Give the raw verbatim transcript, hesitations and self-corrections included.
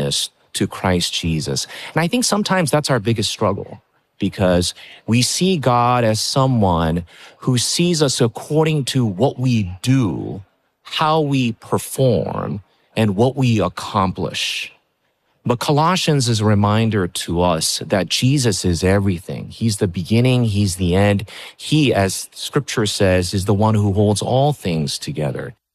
likeness to Christ Jesus. And I think sometimes that's our biggest struggle, because we see God as someone who sees us according to what we do, how we perform, and what we accomplish. But Colossians is a reminder to us that Jesus is everything. He's the beginning, he's the end. He, as scripture says, is the one who holds all things together.